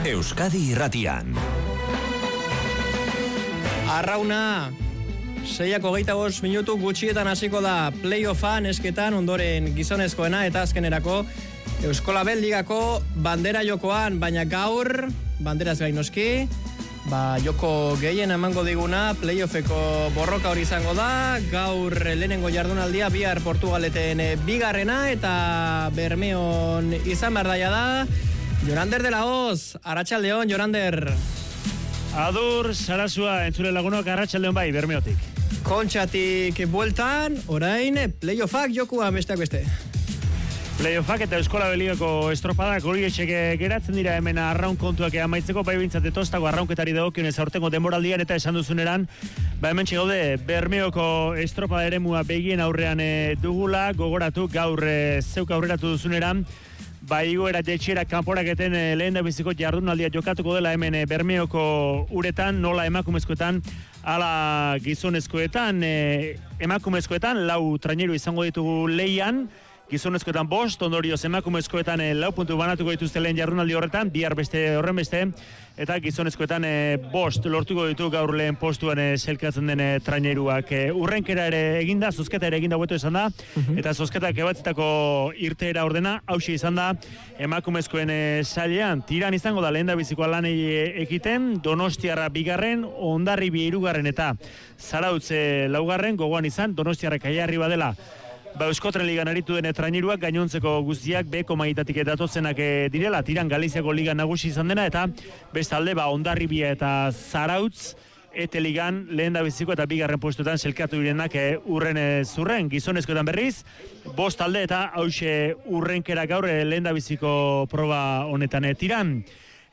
Euskadi Irratian. Arrauna, 6:25 gutxietan hasiko da playoffan esketan ondoren gizonezkoena eta azkenerako Euskolabel Ligako bandera jokoan, baina gaur banderaz gainoski, joko gehien emango diguna playoffeko borroka hori izango da. Gaur lehenengo jardunaldia bihar Portugaleten bigarrena eta Bermeon izan berdaia da. Jorander de la Hoz, arratsaldeon Jorander. Adur, Sarasua, entzule lagunok, arratsaldeon bai, Bermeotik. Kontxatik bueltan, orain playoffak jokua besteak beste. Playoffak eta Euskolabel Ligako estropadak hori etxeke geratzen dira hemen arraun kontuak amaitzeko, bai bintzat etostako arraunketari dagokionez aurtengo denboraldian eta esan duzuneran, hemen txegaude Bermeoko estropada eremua begien aurrean dugula, gogoratu gaur zeuk aurreratu duzuneran, igoera jetxiera kanporaketen lehen da biziko jardunaldia jokatuko dela hemen Bermeoko uretan, nola emakumezkoetan, ala gizonezkoetan, emakumezkoetan, 4 traineru izango ditugu leian, gizonezkoetan 5, ondorioz emakumezkoetan 4 puntu banatuko dituzte lehen jardunaldi horretan, bihar beste horren beste, eta gizonezkoetan 5 lortuko ditu gaur lehen postuan selkatzen den traineruak. Urrenkera ere eginda, zozketa ere eginda hueto izan da, eta zozketak ebatzitako irteera ordena, hauxe izan da, emakumezkoen sailean, tiran izango da lehen da bizikoa lanei ekiten, Donostiarra 2, Hondarribia 3 eta Zarautz 4, gogoan izan, Donostiarrak aiarri badela, Euskotren Ligan aritu den traineruak gainontzeko guztiak beko maitatik datozenak direla, tiran Galiziako Liga nagusi izan dena, eta bestalde Hondarribia eta Zarautz ete ligan lehen da biziko eta 2. postuetan selkatu direnak urren zurren, gizonezkoetan berriz 5 talde eta hause urrenkera gaur lehen da biziko proba honetan tiran.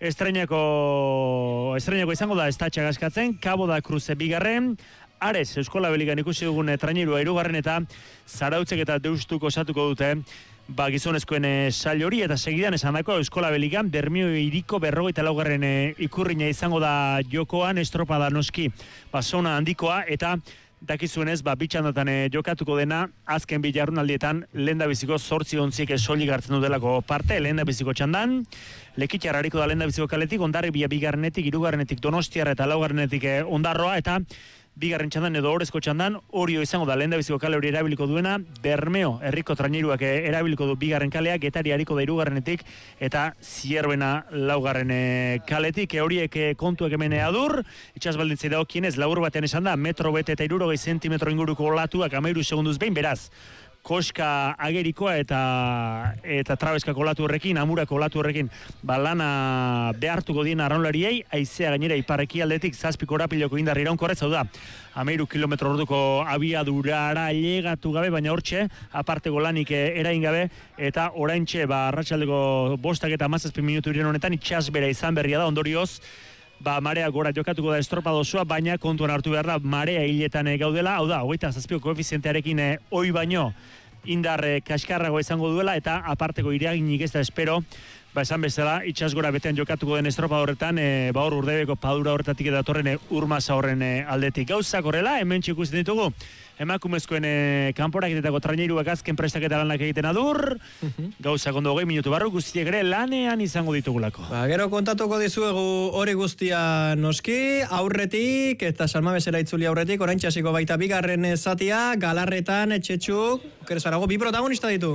Estreñako izango da estatxak askatzen, Cabo da Cruz 2, Ares, Euskolabel Ligan ikusi dugun trainerua 3 eta Zarautzek eta Deustuko osatuko dute gizonezkoen sail hori, eta segidan esandako Euskolabel Ligan Bermeo hiriko 54. Ikurrina izango da jokoan, estropada noski zona handikoa, eta dakizuenez bitxandatan jokatuko dena azken bi jardunaldietan lehendabiziko 8 ontziek soilik hartzen dutelako parte. Lehendabiziko txandan Lekitxar hariko da lehendabiziko kaletik, Hondarribia 2. 3. Donostiarra eta 4. Ondarroa, eta 2. txandan edo orezko txandan Orio izango da lehendabiziko kale hori erabiliko duena, Bermeo herriko traineruak erabiliko du 2. kalea, Getari hariko da 3. eta Zierbena 4. kaletik. Horiek kontuek hemen adur, itxasbaldintzei dagokienez labur batean esan da, metro bete eta 60 zentimetro inguruko olatuak 13 segunduz behin, beraz koska agerikoa eta trabeskako olatu horrekin, amurako olatu horrekin lana behartuko dien arraunlariei, haizea gainera iparrekialdetik 7 korapiloko indarri iraunkorrez, hau da 13 kilometro orduko abiadurara llegatu gabe, baina hortxe aparteko lanik erain gabe, eta oraintxe arratsaldeko 5 eta 17 minutu iren honetan itxasbera izan berria da, ondorioz marea gora jokatuko da estropada osoa, baina kontuan hartu behar da marea hiletan gaudela, hau da 27 koefizientearekin oi baino indar kaskarrago izango duela, eta aparteko iraginik ez da espero, esan bezala itxasgora betean jokatuko den estropada horretan, hor Urdebeko padura horretatik datorren urmasa horren aldetik. Gauzak horrela, hemen ikusten ditugu emakumezkoen kanporaketako traineruak azken prestaketa lanak egiten adur, gauzak ondo 20 minutu barru, guztiek ere lanean izango ditugulako. Gero kontatuko dizuegu hori guztia noski, aurretik eta Salmabesera itzuli aurretik, orain txasiko baita 2. zatia, Galarretan, Txetxuk, Keresarago, 2 protagonista ditu.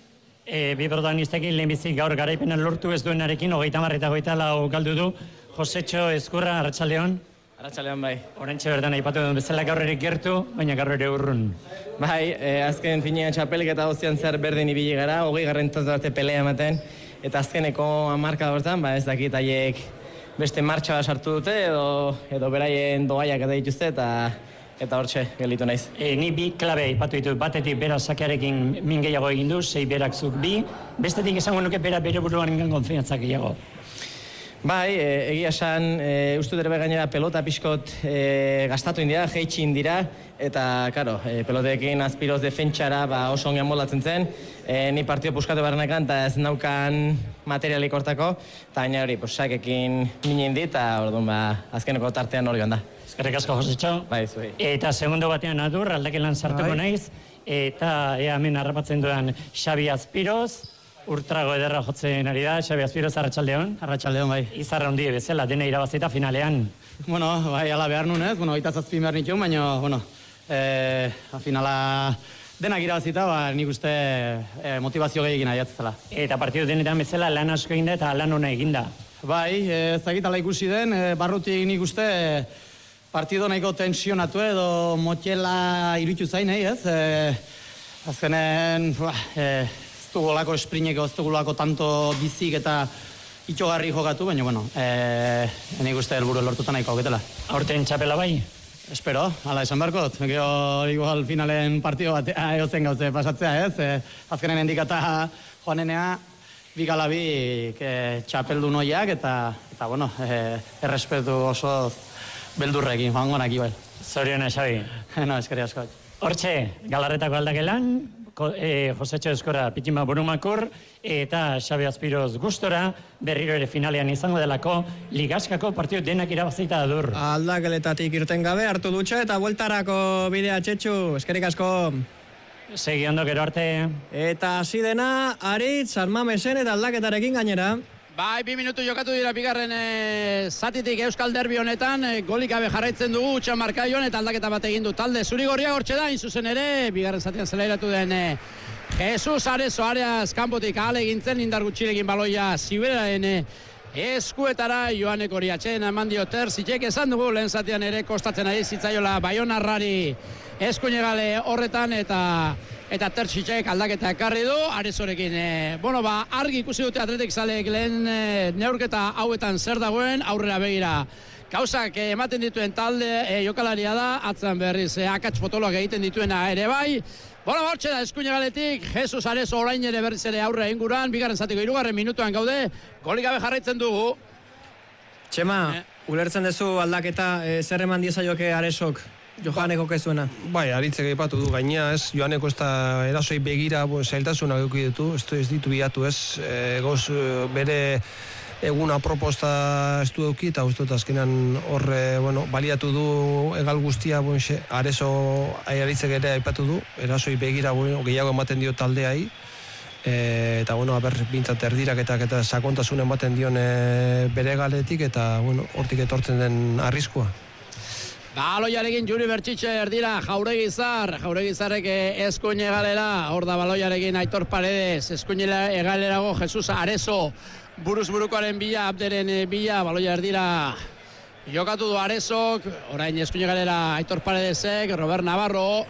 2 protagonistekin lehenbizik gaur garaipena lortu ez duenarekin, 30 eta 24 galdu du, Josetxo Ezkurra, arratsaldeon. Arratsaldeon bai. Oraintxe bertan aipatu duen bezala gaur ere gertu, baina gaur ere urrun. Bai, azken finean txapelik eta guztian zer berdin ibili gara, 20. arte pelea ematen, eta azkeneko hamarka hortan, ez dakit haiek beste martxa sartu dute, edo beraien dogaiak eta dituzte, eta hortxe gelditu naiz. Ni 2 klabe aipatu ditut, batetik bera sakearekin min gehiago egin du, 6 berak zuk 2, bestetik esango nuke bera bere buruan konfiantzak gehiago. Bai, egia esan, uste dut ere gainera pelota pixkot gastatu indira, jeitsi indira, eta, karo, pelotekin azpiroz defentsara oso ongean moldatzen zen, ni partio puskatu barrenekan, eta ez naukan materialik hortako, eta gaina hori, sakekin minen dit, eta orduan, azkeneko tartean hori da. Eskerrik asko, Josetxo. Bai, zuei. Eta segundo batean adur, aldakelan sartuko naiz, eta hemen harrapatzen duan Xabi Azpiroz, Urtrago ederra jotzen ari da, Xabi Azpiroz, arratsaldeon. Arratsaldeon, bai. Izarra hundi bezala, dena irabazita finalean. Bueno, bai, ala behar nuen, ez? Bueno, 27 behar nituen, baina, bueno, finala denak irabazita, nik uste motivazio gehiagin aiatzela. Eta partidu denetan bezala lan asko eginda eta lan ona eginda. Bai, ez dakit ala ikusi den, barrutik nik uste partido nahiko tensionatu edo motxela irutu zain, ez? Azkenen, ez dugulako esprineko, ez dugulako tanto bizik eta itxogarri jokatu, baina, bueno, nik uste helburu lortuta nahiko auketela. Aurten txapela bai? Espero, ala esan barkot. Igual finalen partio bat eozen gauze pasatzea, ez? Azkenen endikata joanenea, bigalabik txapeldu noiak eta bueno, errespetu oso beldurrekin, joango naki bai. Zoriona, Xabi. No, eskari asko. Hortxe, Galarretako aldakelan, Josetxo Eskora Pitima Burumakur eta Xabi Azpiroz gustora berriro ere finalean izango delako ligaskako partidu denak irabazita dur. Aldakeletatik irten gabe hartu dutxa eta bueltarako bidea Txetxu, eskerrik asko. Segi ondo gero arte. Eta hasi dena Aritz Armamesen eta aldaketarekin gainera. Bai, 2 minutu jokatu dira bigarren zatitik Euskal Derbi honetan, golik gabe jarraitzen dugu utxa markaioan eta aldaketa bat egin du talde zuri-gorria hortxe da, inzuzen ere, bigarren zatian zelairatu den Jesus Arezo areaz kanpotik ahal egintzen, indar gutxirekin baloia Ziberaren eskuetara Joanek hori atxeen eman dio Terzitek, esan dugu lehen zatian ere kostatzen ari zitzaiola Baionarrari eskuinegale horretan eta Terzitek aldaketa ekarri du, Arezorekin. Argi ikusi dute Atletik zaleek lehen neurketa hauetan zer dagoen, aurrera begira. Gauzak ematen dituen talde jokalaria da, atzan berriz akats potoloak egiten dituena ere bai. Hortxe da eskuinegaletik, Jesus Arezo orain ere berriz ere aurrera inguruan, bigarren zatiko 3. minutuan gaude, golik gabe jarraitzen dugu. Txema, ulertzen duzu aldaketa zer eman diezaioke Arezok? Johaneko kezuena. Bai, Aritzek aipatu du gaina, ez? Johaneko ez da erasoi begira zailtasunak eduki ditu, ez ditu bilatu, ez? Goz bere eguna proposta ez du eduki, eta uste dut azkenan horre, baliatu du egal guztia, Arezo Aritzek ere aipatu du, erasoi begira gehiago ematen dio taldeai, eta bintzat erdiraketak eta sakontasun ematen dion bere galetik, eta hortik etortzen den arriskua. Baloiarekin Juri Bertxitxe erdira Jauregizarrek eskuin egalera, hor da baloiarekin Aitor Paredes, eskuin egalerago Jesus Arezo, buruz-burukoaren bila, Abderen bila, baloia erdira jokatu du Arezok, orain eskuin egalera Aitor Paredesek, Robert Navarro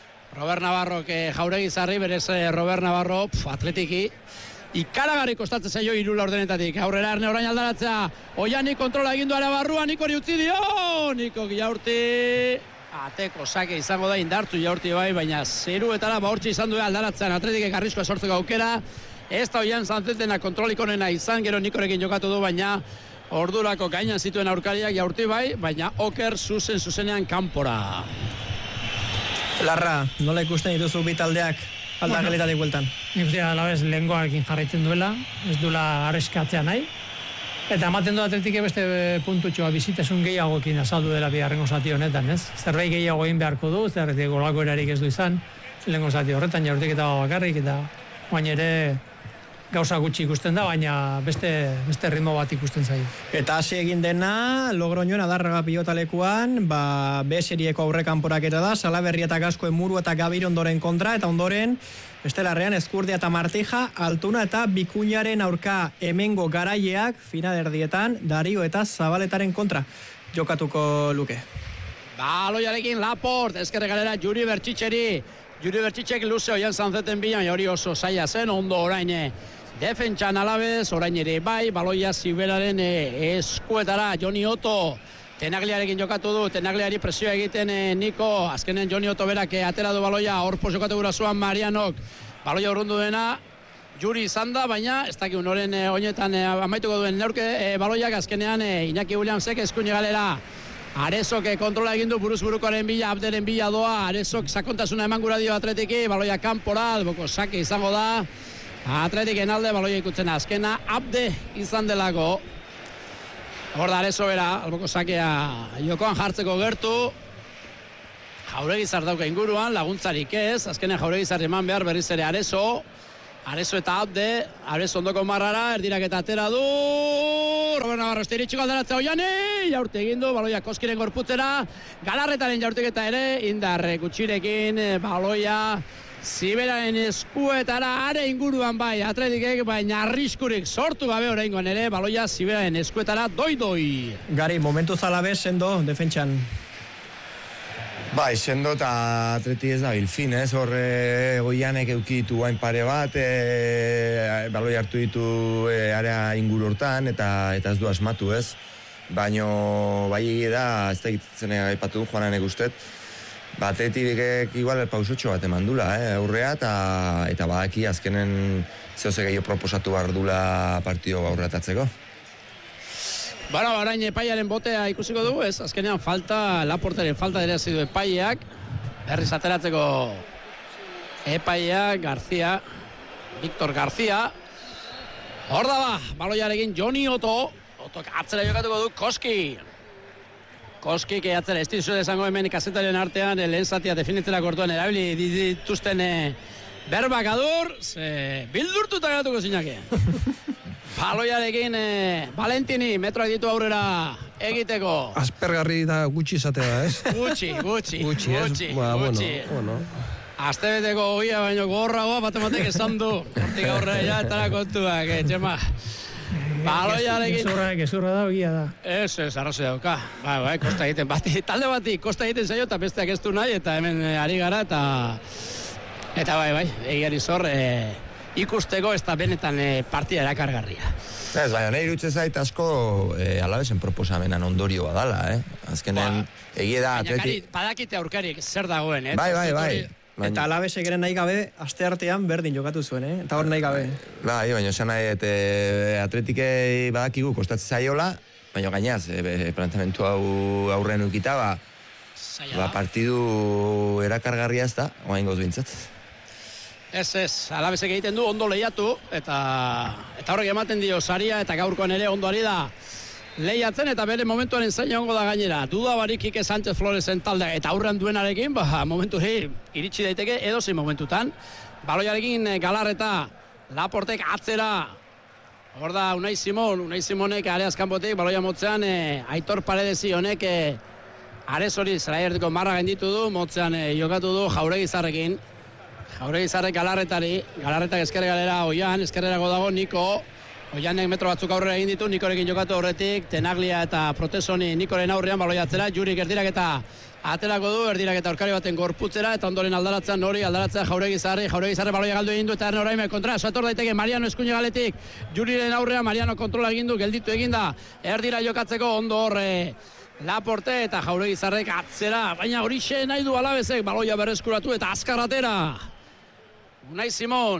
Jauregizarri, berez Robert Navarro, atletiki, ikaragarri kostatzen zaio 3 laurdenetatik. Aurrera Arne orain aldaratzea. Oianik kontrola egindu ara barruan, Nikori utzi dio. Niko Giaurti. Ateko sake izango da indartu Giaurti bai, baina zeruetara hortxe izan du aldaratzean Atletik arriskoa sortzeko aukera. Ez da Oian Zanzetena kontrolik onena izan, gero Nikorekin jokatu du, baina ordurako gainan zituen aurkariak Giaurti bai, baina oker zuzenean kanpora. Larra, nola ikusten dituzu bi taldeak? Aldakeletatik bueltan. Nik uste alabez lehengoarekin jarraitzen duela, ez duela arreskatzea nahi. Eta ematen du Atletik beste puntutxoa bizitasun gehiagoekin azaldu dela bigarrengo zati honetan, ez? Zerbait gehiago egin beharko du, zerretik golako erarik ez du izan, lehengo zati horretan jaurtik eta bakarrik, eta baina ere gauza gutxi ikusten da, baina beste ritmo bat ikusten zaio. Eta hasi egin dena, Logroñoen Adarraga pilotalekuan, B-serieko aurrekanporaketa da, Salaberri eta Gaskoen Muru eta Gabirondoren kontra, eta ondoren, Estelarrean Eskurdia eta Martija, Altuna eta Bikuñaren aurka hemengo garaileak, finalerdietan, Dario eta Zabaletaren kontra jokatuko luke. Baloiarekin Laport, ezkerre galera Juri Bertxitxek luze Oian Zanzeten bila, hori oso zaila zen, ondo orain defentsan alabez, orain ere bai, baloia Ziberaren eskuetara, Joni Otto, Tenagliarekin jokatu du, Tenagliari presioa egiten Niko, azkenen Joni Otto berak atera du baloia, horpoz jokatu gura zuan Marianok, baloia urrundu dena, Juri izan da, baina ez dakik unoren oinetan amaituko duen neurke baloiak, azkenean Iñaki Williamsek eskuine galera, Arezok kontrola egin du buruz-burukoaren bila, Abderen bila doa, Arezok sakontasuna eman gura dio Atletiki, baloia kanpora, alboko sake izango da, Atletiken alde, baloia ikutzen azkena, Abde izan delako. Hor da Arezo bera, alboko sakea jokoan jartzeko gertu, Jauregizar dauka inguruan, laguntzarik ez, azkenean Jauregizar eman behar berriz ere Arezo, Arezo eta Abde, Arezo ondoko marrara, erdiraketa atera du, Robert Navarro iritxiko alderatzea Oiane, jaurte egin du, baloia Koskiren gorputzera, Galarretaren jaurteketa ere, Indar gutxirekin, baloia Ziberaren eskuetara, are inguruan bai, Atletikek, baina arriskurik sortu gabe oraingoan ere, baloia Ziberaren eskuetara doi-doi. Gari, momentu zalabe, sendo, defentsan. Bai, sendo eta Atleti ez da bilfin, ez? Horre Goianek eukitu guain pare bat, baloi hartu ditu area inguru hortan, eta ez du asmatu, ez? Baina, bai da, ez da egiten aipatu Juananek ustet, Atletikek igual pausotxo bat eman dula, aurrea, eta badaki azkenen zehose gehiago proposatu behar dula partido aurretatzeko. Bara, orain epaiaren botea ikusiko dugu, ez? Azkenean Laporteren falta dira zidu epaiak. Berriz ateratzeko epaiak, García, Víctor García. Hor da ba, baloiarekin Joni Oto. Otok atzera jokatuko du Koski. Koski, atzera, ez dizu esango hemen kazetaren artean, lehen zatia definitzera kortuan erabili dituzten berbak adur, bildurtuta geratuko zinake. Baloiarekin Valentini, metroak ditu aurrera egiteko. Aspergarri da gutxi izatea, ez? Gutxi. Bueno. Astebeteko ogia baino gorragoa batematek esan du. Hortik aurrera ja etara kontuak, txema. Baloiarekin... Gezurra da, ogia da. Ez, arrazoi dauka. Bai, kosta egiten. Talde bati kosta egiten zaio eta besteak ez du nahi, eta hemen ari gara, eta bai, egiari zor... ikusteko ez da benetan partida erakargarria. Ez, baina nahi irutzen zait asko Alavesen proposamenan ondorioa dala, Azkenen, egie da Atleti... Badakite aurkarik zer dagoen, Bai. Eta Alavesek ere nahi gabe, aste artean berdin jokatu zuen, Eta hor nahi gabe. Bai, baina esan nahi, Atletikei badakigu kostatzen zaiola, baina gainaz, planteamentu hau aurren ukita, partidu erakargarria ez da, oain goz bintzat. Ez, Alavesek egiten du ondo lehiatu, eta horrek ematen dio saria, eta gaurkoan ere ondo ari da lehiatzen, eta bere momentuaren zaina ongo da gainera. Duda barik Ike Sánchez Floresen talde, eta aurrean duenarekin, momentu iritsi daiteke edozein momentutan. Baloiarekin Galarreta, Laportek atzera, hor da Unai Simonek areaz kanpotik, baloia motzean, Aitor Paredesi honek arez hori zelaiertiko marra gainditu du, motzean jokatu du Jauregizarrekin. Jauregizarrek Galarretak ezkerre galera Oian, ezkerrerako dago Niko. Oianek metro batzuk aurrera egin ditu, Nikorekin jokatu horretik, Tenaglia eta Protesoni Nikoren aurrean baloiatzera, Jurik erdiraketa aterako du, erdiraketa aurkari baten gorputzera, eta ondoren aldaratzen Jauregizarre baloia galdu egin du, eta orain kontra, soator daiteke Mariano Eskuña galetik, Juriren aurrean Mariano kontrola egin du, gelditu eginda, erdira jokatzeko ondo horre. Laporte eta Jauregizarrek atzera, baina horixe nahi du Alavesek, baloia berreskuratu eta azkarratera. Unai Simon.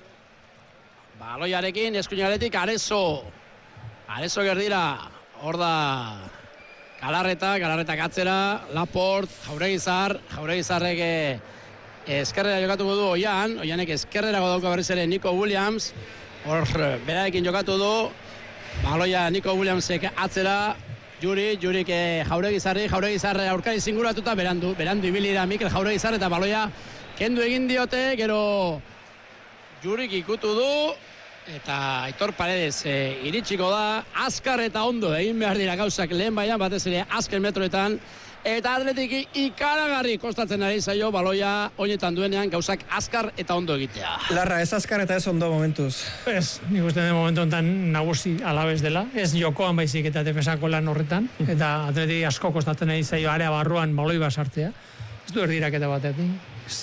Baloiarekin, Eskuinaletik, Arezo gerdira, hor da Galarretak atzera, Laport, Jauregizarrek eskerrera jokatuko du Oianek eskerrera godauka berriz ere Nico Williams, hor berarekin jokatu du, baloia Nico Williamsek atzera, Jurik Jauregizarre aurkari zinguratuta berandu ibili da Mikel Jauregizarre eta baloia kendu egin diote, gero Jurik ikutu du, eta Aitor Paredes iritsiko da, azkar eta ondo egin behar dira gauzak lehen baian, batez ere azken metroetan, eta Atletiki ikaragarri kostatzen ari zaio baloia oinetan duenean gauzak azkar eta ondo egitea. Larra, ez azkar eta ez ondo momentuz. Ez, nik uste den momentu honetan nagusi Alavés dela, ez jokoan baizik eta defensako lan horretan, eta Atleti asko kostatzen ari zaio area barruan baloi basartzea. Ez du erdiraketa batetik.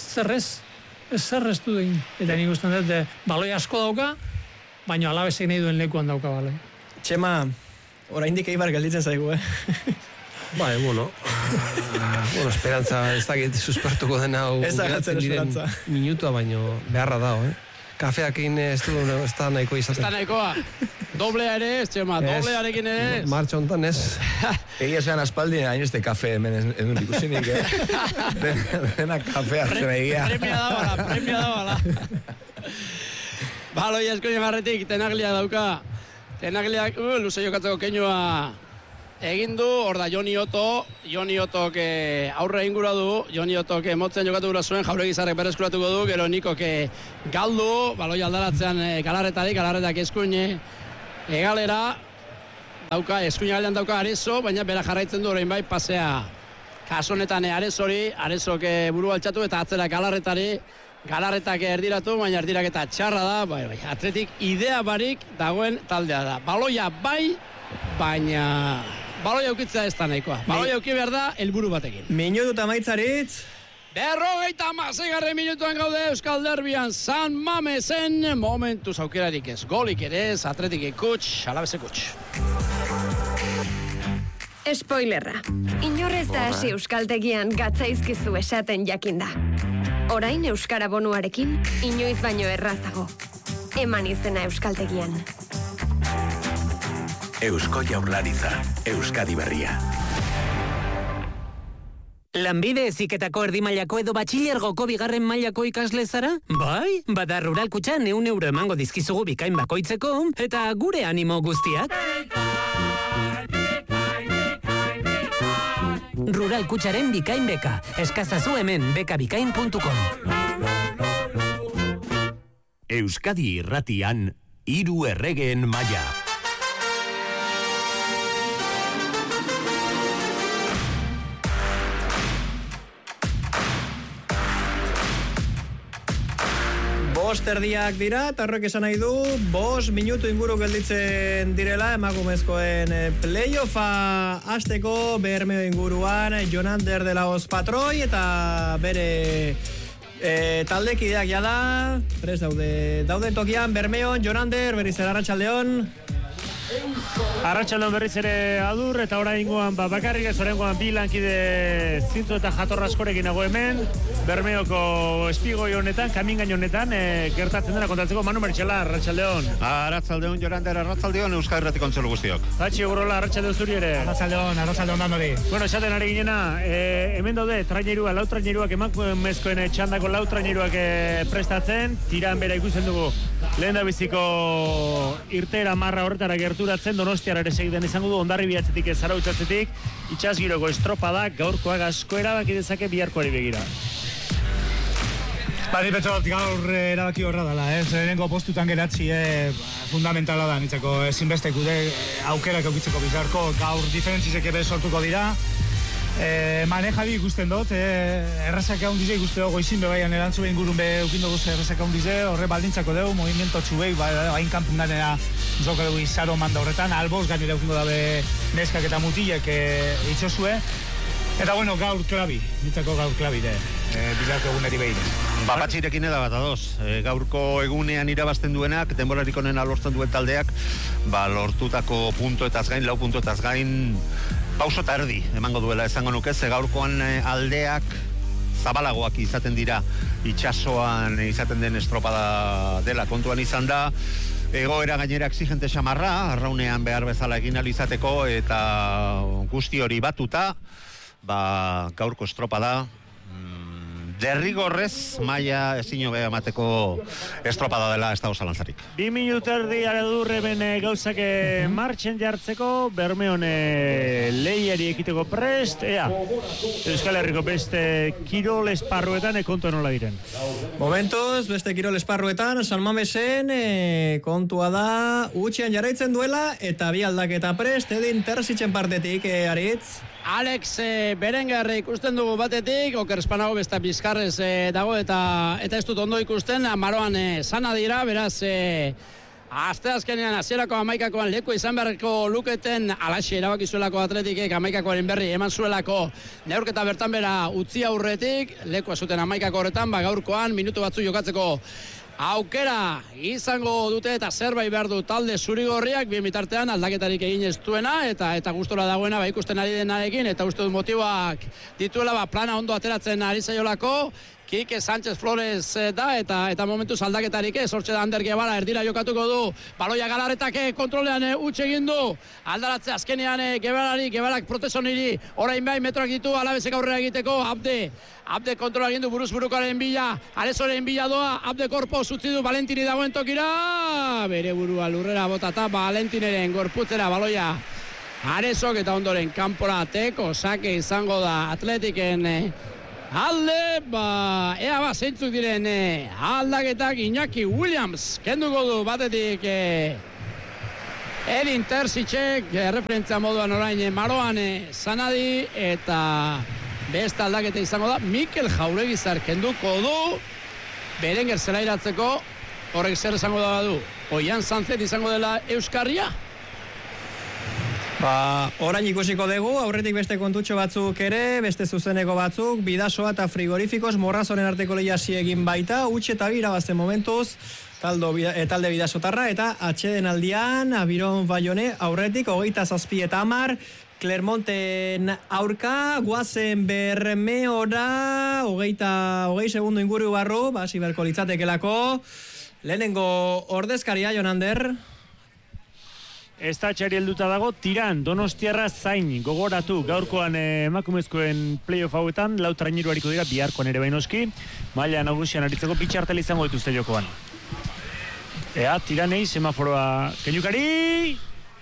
Zerrez du egin. Eta nik uste dut, baloi asko dauka, baina Alavesek nahi duen lekuan dauka baloi. Txema, oraindik Eibar gelditzen zaigu, Bai, bueno, esperantza ez dakit suspertuko dena hau geratzen diren minutua, baino beharra dago, Kafeakin ez da nahiko izaten. Ez da nahikoa. Doblea ere ez, Txema, doblearekin ere ez. Martxa honetan ez. Egia zean aspaldi, hain este kafe hemen edun ikusinik, Dena kafea zen egia. Premia da bala. Baloi Eskuña garretik, Tenaglia dauka. Tenagliak, luze jokatzeko keinua egin du, hor da Joni Otok aurre ingura du, Joni Otok motzen jokatu gura zuen, Jauregizarrek berreskuratuko du, gero Nikok galdu, baloi aldaratzean Galarretak eskuin egalera, eskuin egalean dauka Arezo, baina bera jarraitzen du orain bai pasea. Kaso honetan Arezok buru altxatu eta atzera Galarretak erdiratu, baina erdiraketa txarra da, bai, Atletik idea barik dagoen taldea da. Baloia bai, baina baloia ukitzea ez da nahikoa. Baloia uki behar da, helburu batekin. Minutu eta maitzaritz. 56. minutuan gaude Euskal Derbian San Mamesen, momentuz aukerarik ez, golik ere ez, Atletik ikuts, Alabese kuts. Spoilerra. Inorrez da hasi euskaltegian gatzaizkizu esaten jakinda. Orain euskara bonuarekin inoiz baino errazago. Eman izena euskaltegian. Eusko Jaurlaritza, Euskadi Berria. Lanbide heziketako erdi mailako edo batxilergoko 2. mailako ikasle zara? Bai, bada Rural Kutxan 100 euro emango dizkizugu bikain bakoitzeko eta gure animo guztiak. Rural Kutxaren bikain beka. Eskazazu hemen bekabikain.com. Euskadi Irratian, 3 erregeen maila. Erdiak dira, eta horrek esan nahi du 5 minutu inguru gelditzen direla emakumezkoen playoffa hasteko Bermeo inguruan Jon Ander de la Hoz Patroi eta bere taldekideak jada prest daude tokian Bermeon, Jon Ander, berriz ere arratsaldeon. Arratsaldeon berriz ere adur eta oraingoan bakarrik ez oraingoan bi lankide zintzo eta jatorra askorekin nago hemen Bermeoko espigoi honetan, kamingain honetan gertatzen dena kontatzeko Manu Mertxela, arratsaldeon. Arratsaldeon Jorander, arratsaldeon Euskal Irrati kontzelu guztiok. Patxi Urola, arratsaldeon zuri ere. Arratsaldeon danori. Bueno, esaten ari ginena, hemen daude trainerua, lau traineruak emakumezkoen txandako lau traineruak prestatzen, tiran bera ikusten dugu. Lehen da biziko irtera marra horretara gerturatzen, Donostiara ere segiten izango du, Hondarribia atzetik Zarautz-atzetik, itsasgiroko estropada gaurkoak asko erabaki dezake biharkoari begira. Badi betxot, gaur erabaki horra dela, lehenengo postutan geratzi fundamentala da, nitzako ezinbestek gude aukerak eukitzeko bizarko, gaur diferentzizek ere sortuko dira. Manejari ikusten dut, errazak handize ikusten goizin bebaian erantzu behin gurun eukindu guz errazak handize, horre baldintzako dugu, movimiento txubei, hain kanpun ganera zoka dugu izaro manda horretan, alboz ganera eukindu dabe neskak eta mutilek itxosue. Eta bueno, gaur klabi, nitzako gaur klabi de, bizarko eguneri behire. Patxirekin eda bat adoz, gaurko egunean irabazten duenak, denborarik onena lortzen duen taldeak, lortutako puntoetaz gain, 4 puntoetaz gain, pauso eta erdi emango duela esango nuke, ze gaurkoan aldeak zabalagoak izaten dira, itsasoan izaten den estropada dela kontuan izan da, egoera gainera exigente xamarra, arraunean behar bezala egin alizateko, eta guzti hori batuta, gaurko estropada derrigorrez maila ezin hobe emateko estropada dela ez dago zalantzarik. 2 minutu erdi aredurreben gauzak martxen jartzeko, Bermeon lehiari ekiteko prest, Euskal Herriko beste kirol esparruetan kontua nola diren. Momentuz, beste kirol esparruetan, San Mamesen kontua da, utxean jarraitzen duela, eta bi aldaketa prest, Edin Terzitzen partetik, Aritz. Alex Berenguer ikusten dugu batetik, Oker Espanago besta Bizkarrez dago eta ez dut ondo ikusten, Maroan sana dira, beraz asteazkenean hasierako 11koan leku izan beharko luketen alaxe erabakizuelako Atletikek 11koaren berri eman zuelako neurketa bertan bera utzi aurretik, leku zuten 11ko horretan, gaurkoan minutu batzu jokatzeko aukera izango dute eta zerbait behar du talde zurigorriak, bien bitartean aldaketarik egin ez duena eta gustora dagoena ikusten ari denarekin eta uste dut motiboak dituela plana ondo ateratzen ari zaiolako. Kike Sánchez Flores da eta momentuz aldaketarik ez, hortxe da Ander Guevara erdira jokatuko du, baloia Galarretak kontrolean utz egin du, aldaratze azkenean Guevarak protesoniri, orain behin metroak ditu, Alabesek aurrera egiteko, Abde kontrola egin du buruz burukoaren bila, Arezoren bila doa, Abde korpo zutzi du Valentini dagoen tokira, bere burua lurrera botata, Valentineren gorputzera baloia Arezok eta ondoren kanpora teko sake izango da Atletiken alde, ea zeintzuk diren aldaketak. Iñaki Williams kenduko du batetik Edin Terzicek, referentzia moduan orain Maroan Zanadi, eta beste aldaketa izango da Mikel Jauregizar kenduko du Berenguer zelairatzeko. Horrek zer izango da du? Oian Sanzet izango dela Euskarria? Orain ikusiko dugu, aurretik beste kontutxo batzuk ere, beste zuzeneko batzuk, Bidasoa eta Frigorifikos Morrazoren arteko lehiasi egin baita, utxe eta irabazten momentuz, talde Bidasotarra, eta atxeden aldian, Abiron Bayone aurretik, 27 eta 10, Clermonten aurka, guazen Bermeora, 20 segundu inguru barru, hasi berko litzatekelako, lehenengo ordezkaria, Jonander. Ez da txari helduta dago, Tiran, Donostiarra zain gogoratu gaurkoan emakumezkoen playoff hauetan, lau traineru hariko dira biharkoan ere bainoski, maila nagusian aritzeko pitxartel izango dituzte jokoan. Ea, Tiranei semaforoa Keñukari!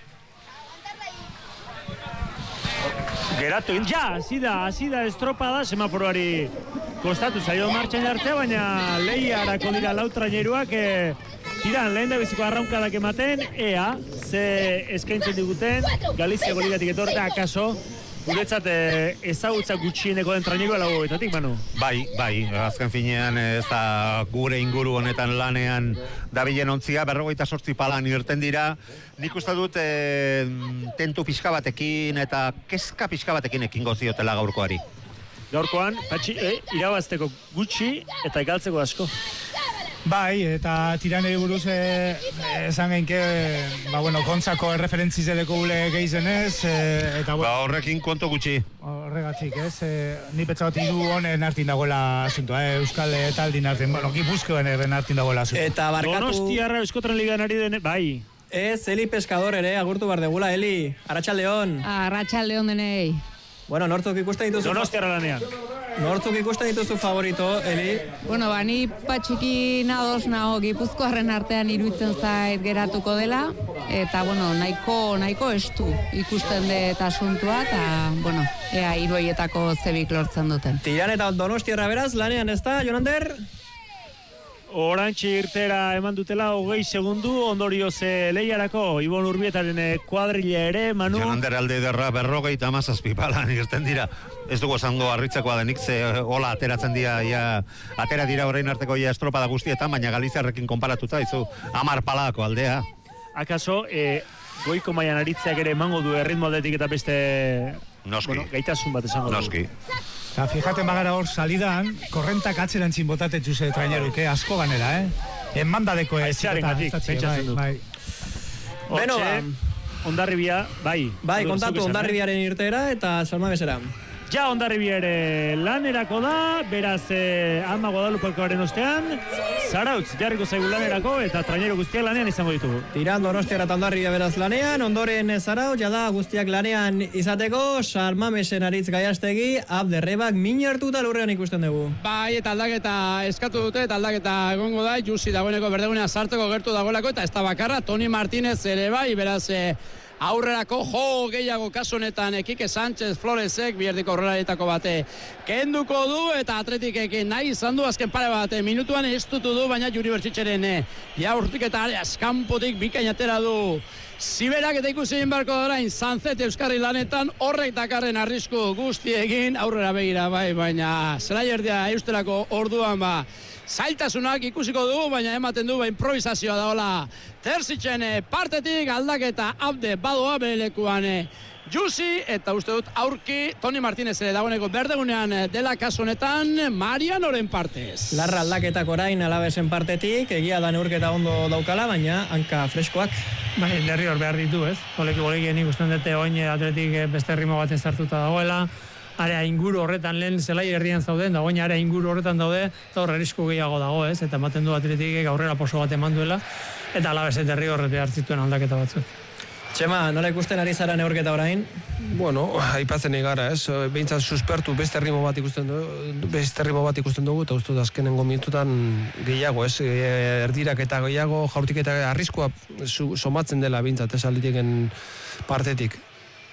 Geratu egin, hasi da estropada, semaforoari kostatu zaio martxan jartzea, baina lehiarako dira lau traineruak, Tiran, lehen da biziko arraunkadak ematen, ea, ze eskaintzen diguten, Galizia Goligatik etorta, akaso, guretzat ezagutza gutxieneko den trainerua lagoetatik, Manu? Bai, azken finean ez da gure inguru honetan lanean dabilen ontzia, 58 palan irten dira, nik uste dut tentu pixka batekin eta kezka pixka batekin ekingo ziotela gaurkoari. Gaurkoan, irabazteko gutxi eta galtzeko asko. Bai, eta Tiranei buruz esan genke, kontzako erreferentziz edeko gule gehizenez, eta horrekin konto gutxi. Horregatik, ni petxagot idu honen hartin dagoela asuntoa, Euskal Taldin hartin, Gipuzkoen hartin dagoela asuntoa. Eta barkatu... Donostiarra Euskotren Ligan ari den, bai. Eli Pescador ere, agurtu bardegula, Eli. Arratsaldeon. Arratsaldeon denei. Bueno, nortzuk ikusten dituzu... Donostiarra lanean. Nortzuk ikusten dituzu favorito, Eli? Bueno, ni patxiki nados nago Gipuzkoarren artean iruditzen zait geratuko dela, eta, nahiko estu ikusten dut asuntua, eta, ea hirueietako zebik lortzen duten. Tiran eta Donostiarra beraz, lanean ez da, Jonander? Orantxe irtera eman dutela 20 segundu, ondorioz lehiarako Ibon Urbietaren kuadrilla ere, Manu. Jonander alde derra 57 palan irten dira. Ez dugu esango harritzekoa denik, ze hola ateratzen dira, atera dira orain arteko estropada guztietan, baina Galiziarrekin konparatuta izu 10 palako aldea. Akaso, goiko mailan aritzeak ere emango du erritmo aldetik eta beste... Noski. Gaitasun bat esango du. Noski. Eta fijaten bagara hor salidan, korrentak atzerantzin botatetxuz traineruk, asko ganera, Enmandadeko Aizearen gatik, pentsatzen du. Beno, Hondarribia, bai. Bai, kontatu Hondarribiaren irtera eta Salma Besera. Ja, Hondarribia ere lanerako da, beraz Ama Guadalupalkoaren ostean, Zarautz jarriko zaigu lanerako eta trainero guztiak lanean izango ditugu. Tiran, Donostiarra eta Hondarribia beraz lanean, ondoren Zarautz, jada guztiak lanean izateko, Salmamesen aritz Gaiastegi, Abderrebak min hartu eta lurrean ikusten dugu. Bai, eta aldaketa eskatu dute, eta aldaketa egongo da, Jusi dagoeneko berdegunea sartzeko gertu dagoelako, eta ez da bakarra, Toni Martínez ere bai, beraz... aurrerako gehiago kasu honetan Kike Sánchez Floresek bierdiko aurrelarietako bate kenduko du eta Atletikekin nahi izan du azken pare bat minutuan estutu du, baina Juri Bertxitxeren jaurtik eta areaz kanpotik bikain atera du Ziberak eta ikusi egin beharko da orain Sanzet Euskarri lanetan horrek dakarren arrisku guztiekin aurrera begira bai, baina zelaierdia eusterako orduan zailtasunak ikusiko dugu, baina ematen du improvisazioa daola Terzitzen partetik aldaketa Abde badoa belekuan Jusi, eta uste dut aurki Toni Martínez ere dagoeneko berdegunean dela kasu honetan Marianoren partez. Larra aldaketak orain Alabesen partetik, egia da neurketa ondo daukala, baina hanka freskoak. Bai, lerri hor behar ditu, ez? Boleki ikusten dute oin Atletik beste ritmo bat ezartuta dagoela, area inguru horretan lehen zelai herrian zauden, da oin area inguru horretan daude, eta horre risku gehiago dago, ez? Eta ematen du Atletik aurrera poso bat eman duela, eta Alabesen herri horret behar zituen aldaketa batzuk. Txema, nola ikusten ari zara neurketa orain? Bueno, aipatzen egara, ez? Behintzat suspertu beste ritmo bat ikusten dugu, eta uste azkenengo minututan gehiago, ez? Erdirak eta gehiago, jaurtik eta arriskoa somatzen dela behintzat, ez alditiken partetik.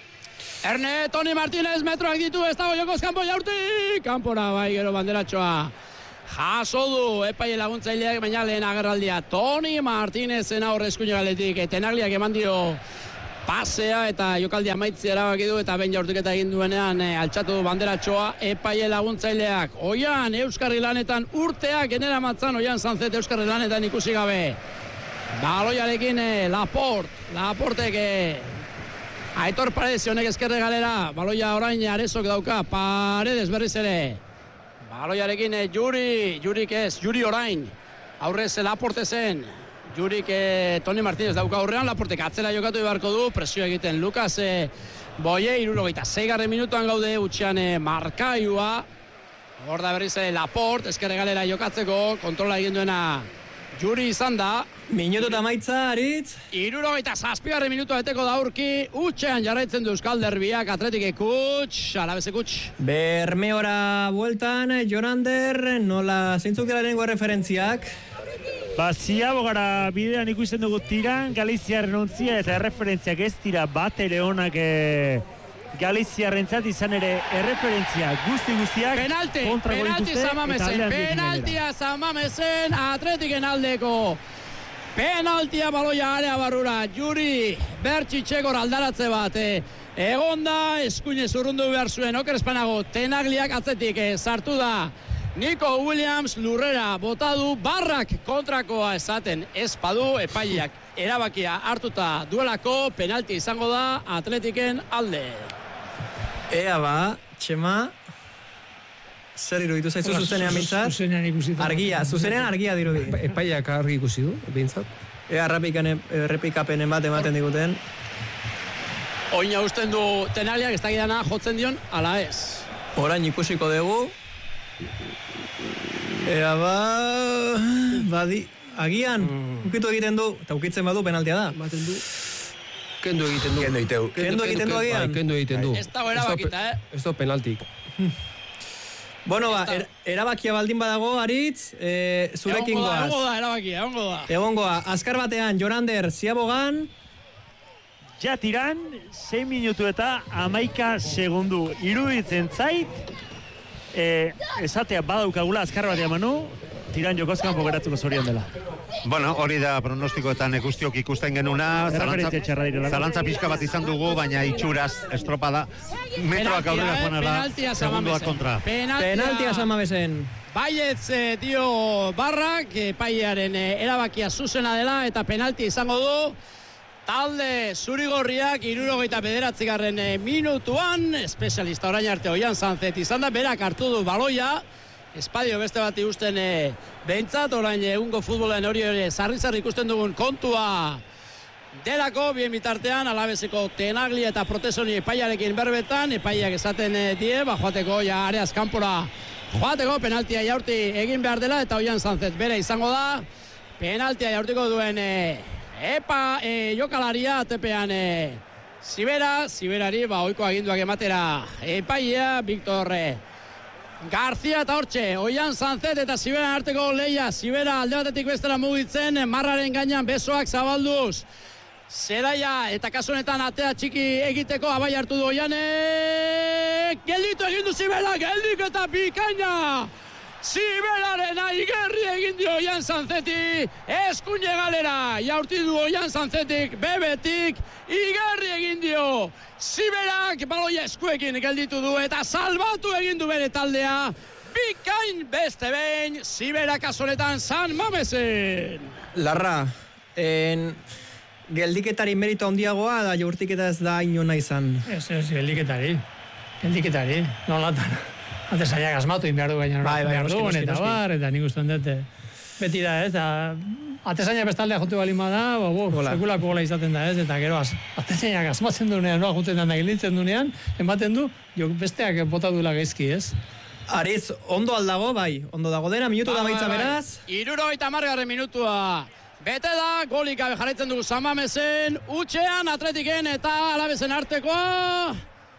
Erne, Toni Martínez metroak ditu, ez dago jokoz kanpo jaurti. Kanpora bai gero banderatxoa. Jaso du, epaile laguntzaileak, baina lehen agerraldia. Toni Martínezen aurre eskuine galetik. Tenagliak eman dio pasea eta jokaldia amaitzea erabaki du eta behin jaurtiketa egin duenean altxatu du banderatxoa epaile laguntzaileak. Oian, Euskarri lanetan urteak genera matzan, Oian Sanzet Euskarri lanetan ikusi gabe. Baloiarekin Laportek Aitor Paredes honek ezkerre galera, baloia orain Arezok dauka, Paredes berriz ere. Baloiarekin Juri orain, aurrez Laporte zen, Jurik Toni Martínez dauka aurrean, Laportek atzera jokatu beharko du, presio egiten Lukas Boie, 76. minutuan gaude, utxean markailua, hor da berriz ere Laport, ezkerre galera jokatzeko, kontrola egin duena Juri izan da. Minutu eta maitza, Aritz. 67. minutua beteko da aurki, utxean jarraitzen du Euskal Derbiak, Atletik kuts, Alabese kuts. Bermeora bueltan, Jonander, nola zeintzuk dela lehenengo referentziak? Ziago gara bidean ikusten dugu tiran, Galiziarren ontzia eta erreferentziak ez dira bat ere honak Galiziarrentzat izan ere erreferentzia guztiak penaltia Samamezen Atletiken aldeko penaltia baloia area barrura Juri Bertxitxekor aldaratze bat egonda eskuine zurrundu behar zuen Oker Espanago Tenagliak atzetik sartu da Nico Williams lurrera botadu barrak kontrakoa esaten espadu epaileak erabakia hartuta duelako penalti izango da Atletiken alde. Ea ba, Txema, zer iruditu zaizu zuzenean bintzat? Zuzenean ikusi. Zuzenean argia dirudi. Epaileak argi ikusi du, bintzat. Ea errepikapenen bat ematen diguten. Oina usten du Tenagliak ez dakidana jotzen dion, ala ez. Orain ikusiko dugu. Ea ba... Badi, agian, ukitu egiten du, eta ukitzen badu penaltia da. Ematen du. Kendu egiten du. Kendu egiten du agian. Kendu egiten du. Ez dago erabakita, Ez da penaltik. Bueno, ba, erabakia baldin badago, Aritz, zurekin goaz. Egongo da, azkar batean, Jonander, Ziabogan. Ja tiran, 6 minutu eta 11 segundu. Iruditzen zait, esatea badaukagula azkar batean manu, tiran jokozkanpo geratzeko zorion dela. Bueno, hori da pronostikoetan guztiok ikusten genuna, zalantza pixka bat izan dugu, baina itxuraz estropada, metroak aurrera joanala, segunduak kontra. Penaltia Samamezen. Baietz dio barrak, epailearen erabakia zuzena dela, eta penalti izango du. Talde zurigorriak 79. minutuan, espezialista orain arte Oian Sanzet izan da, berak hartu du baloia, espadio beste bat ikusten behintzat, orain egungo futbolen hori sarri ikusten dugun kontua delako, bien bitartean, Alabeseko Tenagli eta Protesoni epaiarekin berbetan, epaiak esaten die, joateko ja areaz kanpora, joateko penaltia jaurti egin behar dela, eta Oian Sanzet bere izango da, penaltia jaurtiko duen jokalaria atepean Ziberari, oiko aginduak ematera epaia, Victor García eta hortxe, Oian Sanzet eta Ziberan arteko leia, Zibera alde batetik bestera mugitzen, marraren gainean besoak zabalduz, zelaia eta kasunetan atea txiki egiteko abai hartu du Oianek, gelditu egindu Zibera, geldik eta bikaina! Ziberaren aigerri egin dio Oian Sanzeti, eskuine galera, jaurti du Oian Sanzetik, bebetik, igerri egin dio. Ziberak baloia eskuekin gelditu du eta salbatu egin du bere taldea. Bikain beste behin, Ziberak azonetan San Mamesen. Larra, geldiketari merito handiagoa da jaurtiketa ez da inona izan. Ez, geldiketari, nolatan. Atezainak asmatu behar du gaina behar du, eta nik usten dut beti da, eta atezainak bestaldea jote balima da, sekulako gola izaten da, eta gero atezainak asmatzen duenean, joten da gilditzen duenean, ematen du, besteak bota duela gaizki, ez? Aritz, ondo aldago, bai, ondo dago dena, minutu da baitza beraz. 70. minutua. Bete da, golik gabe jarraitzen dugu San Mamesen, utxean Atletiken eta Alabesen artekoa.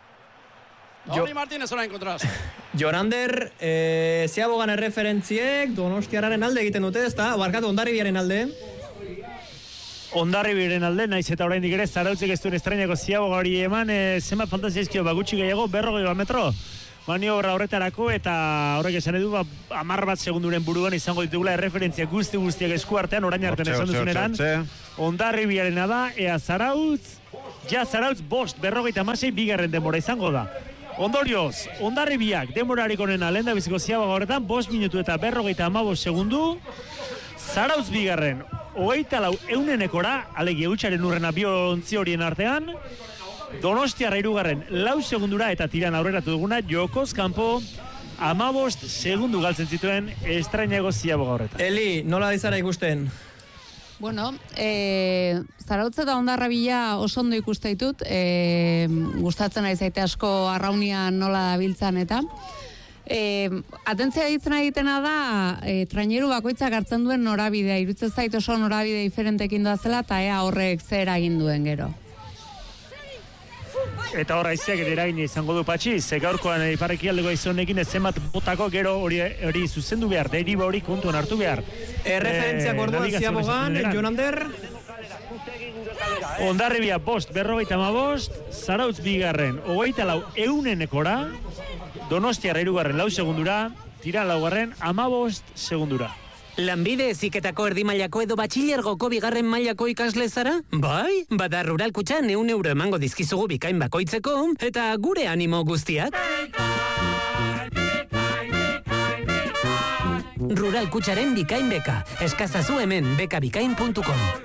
Toni Martínez orain kontraz. Jonander, Ziabogan erreferentziek Donostiarraren alde egiten dute, ez da? Barkatu, Hondarribiaren alde. Hondarribiaren alde, naiz eta oraindik ere Zarautzek ez duen estrainako ziaboga hori eman, zenbat falta zaizkio, gutxi gehiago, 40 metro. Maniobra horretarako eta horrek esan edu 10 bat segunduren buruan izango ditugula erreferentzia guztiak esku artean orain artean esan duzuneran. Hondarribiarena da, ea Zarautz 5, 56 bigarren denbora izango da. Ondorioz, Hondarribiak denborarik onena lehen da biziko ziabaga horretan 5 minutu eta 55 segundu. Zarautz bigarren 24 alegi eutxaren urrena biontzi horien artean. Donostiarra 2 4 segundura eta tiran aurreratu duguna jokoz kanpo 15 segundu galtzen zituen estrainago ziaboga horretan. Eli, nola dizara ikusten? Bueno, Zarautz eta Hondarribia oso ondo ikuste ditut, gustatzen ari zaite asko arraunian nola dabiltzan eta atentzia egitena da traineru bakoitzak hartzen duen norabidea, iruditzen zait oso norabide diferentekin doazela eta ea horrek zer egin duen gero. Eta horra iziak eragina izango du Patxi, ze gaurkoan iparrekialdeko izonekin zenbat botako gero hori zuzendu behar, deriba hori kontuan hartu behar. Erreferentziak orduan ziabogan, Jonander? Hondarribia 5, 55, Zarautz bigarren, 24 eunenekora, Donostiarra 2 4 segundura, Tiran 4 15 segundura. Lanbide heziketako erdimailako edo batxilergoko 2. mailako ikasle zara? Bai, bada Rural Kutxan 100 euro emango dizkizugu bikain bakoitzeko, eta gure animo guztiak. Rural Kutxaren bikain beka, eskazazu hemen bekabikain.com.